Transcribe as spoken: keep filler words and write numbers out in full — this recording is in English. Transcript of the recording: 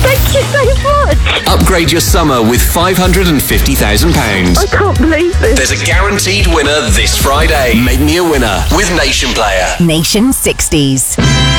Thank you so much. Upgrade your summer with five hundred fifty thousand pounds. I can't believe this. There's a guaranteed winner this Friday. Make me a winner with Nation Player. Nation sixties.